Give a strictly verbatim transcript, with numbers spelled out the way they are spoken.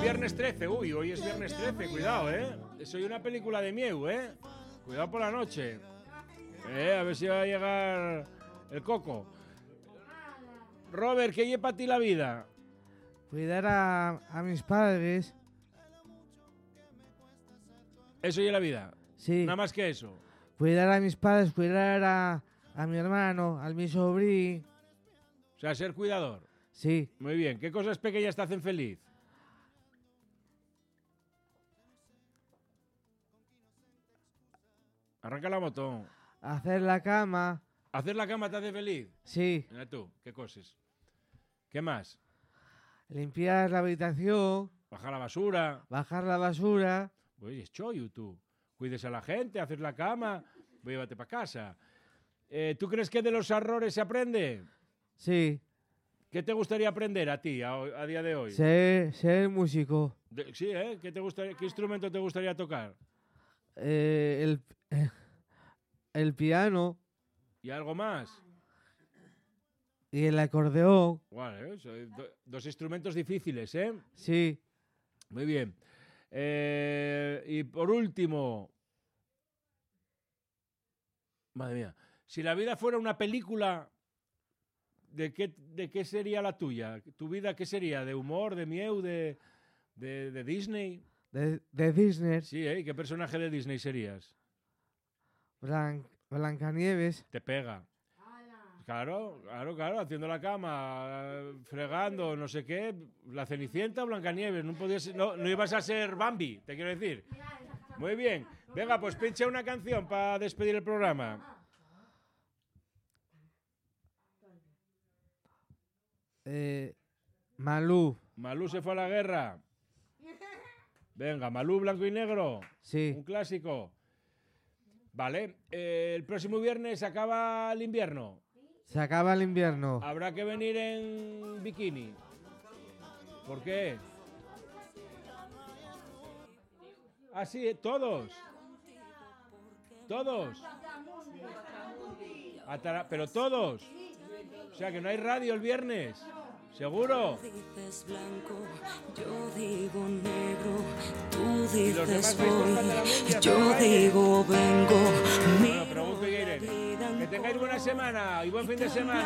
viernes trece, uy, hoy es viernes trece, cuidado, ¿eh? Soy una película de miedo, ¿eh? Cuidado por la noche. Eh, a ver si va a llegar el coco. Robert, ¿qué lleva para ti la vida? Cuidar a, a mis padres. Eso lleva la vida. Sí. Nada más que eso. Cuidar a mis padres, cuidar a, a mi hermano, a mi sobrino. O sea, ser cuidador. Sí. Muy bien. ¿Qué cosas pequeñas te hacen feliz? Arranca la moto. Hacer la cama. ¿Hacer la cama te hace feliz? Sí. Mira tú, qué cosas. ¿Qué más? Limpiar la habitación. Bajar la basura. Bajar la basura. Oye, es chollo tú. Cuides a la gente, hacer la cama, llévate para casa. Eh, ¿Tú crees que de los errores se aprende? Sí. ¿Qué te gustaría aprender a ti, a, a día de hoy? Ser, ser músico. De, sí, ¿eh? ¿Qué, te gustaría, ¿Qué instrumento te gustaría tocar? Eh, el, eh, el piano. ¿Y algo más? Y el acordeón. Vale, ¿eh? Son do, dos instrumentos difíciles, ¿eh? Sí. Muy bien. Eh, y por último, madre mía, si la vida fuera una película, ¿de qué, de qué sería la tuya? ¿Tu vida qué sería? ¿De humor, de miedo, de, de, de Disney? De, de Disney. Sí, ¿eh? ¿Qué personaje de Disney serías? Blan, Blancanieves. Te pega. Claro, claro, claro, haciendo la cama, fregando, no sé qué. La Cenicienta o Blancanieves, no, podías, no, no ibas a ser Bambi, te quiero decir. Muy bien. Venga, pues pincha una canción para despedir el programa. Eh, Malú. Malú se fue a la guerra. Venga, Malú, blanco y negro. Sí. Un clásico. Vale, eh, el próximo viernes acaba el invierno. Se acaba el invierno. Habrá que venir en bikini. ¿Por qué? Ah, sí, todos. Todos. Atara- pero todos. O sea, que no hay radio el viernes. ¿Seguro? Dices blanco, yo digo negro, tú ¿Y los demás dices vais voy, cortando la media, yo pero vale? digo vengo. Bueno, pregunto y iré. Que tengáis buena semana y buen fin de semana.